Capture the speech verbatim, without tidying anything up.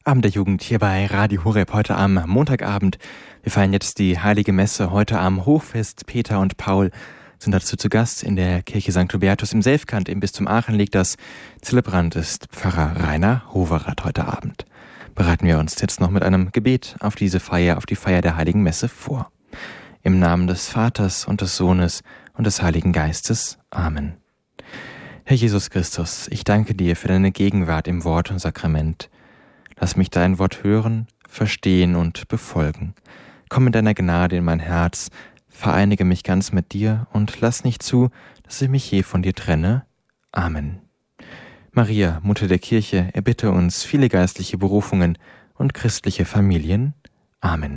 Abend der Jugend hier bei Radio Horeb heute am Montagabend. Wir feiern jetzt die Heilige Messe heute am Hochfest. Peter und Paul sind dazu zu Gast in der Kirche Sankt Hubertus im Selfkant. Im Bistum Aachen liegt das. Zelebrant ist Pfarrer Rainer Hoverath heute Abend. Bereiten wir uns jetzt noch mit einem Gebet auf diese Feier, auf die Feier der Heiligen Messe vor. Im Namen des Vaters und des Sohnes und des Heiligen Geistes. Amen. Herr Jesus Christus, ich danke dir für deine Gegenwart im Wort und Sakrament. Lass mich dein Wort hören, verstehen und befolgen. Komm mit deiner Gnade in mein Herz, vereinige mich ganz mit dir und lass nicht zu, dass ich mich je von dir trenne. Amen. Maria, Mutter der Kirche, erbitte uns viele geistliche Berufungen und christliche Familien. Amen.